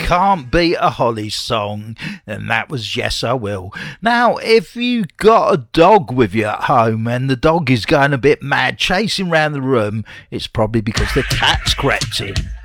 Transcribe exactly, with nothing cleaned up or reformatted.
can't beat a Holly song, and that was Yes I Will. Now, if you got a dog with you at home and the dog is going a bit mad, chasing around the room, it's probably because the cat's crept in.